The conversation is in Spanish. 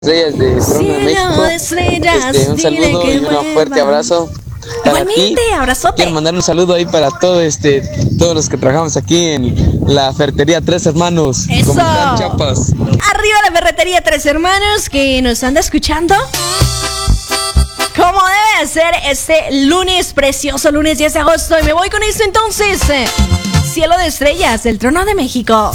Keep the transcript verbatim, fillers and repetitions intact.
Estrellas de Trono de México. De estrellas, Este, un saludo y un fuerte abrazo para ti. Igualmente, abrazote. Quiero mandar un saludo ahí para todo este, todos los que trabajamos aquí en la ferretería Tres Hermanos. Eso. Comitán Chiapas. Arriba la ferretería Tres Hermanos que nos anda escuchando. Como debe ser este lunes, precioso lunes diez de agosto. Y me voy con esto entonces. Cielo de estrellas del Trono de México.